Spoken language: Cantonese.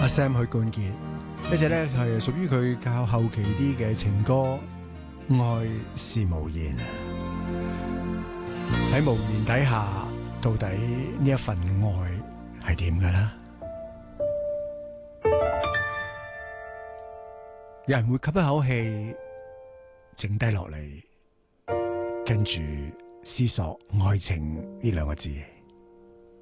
阿 Sam 許冠傑呢隻咧係屬於佢較後期啲嘅情歌，愛是無言。喺無言底下，到底呢一份愛係點㗎啦？有人會吸一口氣，靜低落嚟，跟住思索愛情呢兩個字。